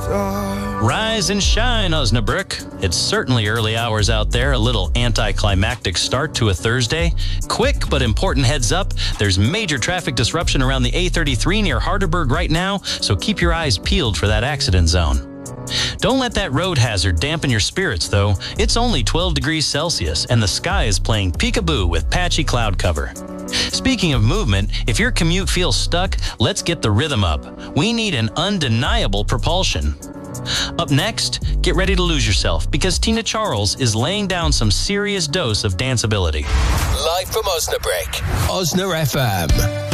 Rise and shine, Osnabrück. It's certainly early hours out there, a little anticlimactic start to a Thursday. Quick but important heads up, there's major traffic disruption around the A33 near Harderberg right now, so keep your eyes peeled for that accident zone. Don't let that road hazard dampen your spirits, though. It's only 12 degrees Celsius, and the sky is playing peekaboo with patchy cloud cover. Speaking of movement, if your commute feels stuck, let's get the rhythm up. We need an undeniable propulsion. Up next, get ready to lose yourself, because Tina Charles is laying down some serious dose of danceability. Live from Osnabrück, Osna FM.